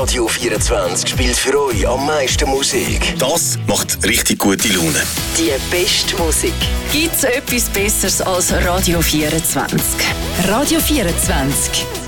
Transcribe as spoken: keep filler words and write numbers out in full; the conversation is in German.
Radio vierundzwanzig spielt für euch am meisten Musik. Das macht richtig gute Laune. Die beste Musik. Gibt's etwas Besseres als Radio vierundzwanzig? Radio vierundzwanzig.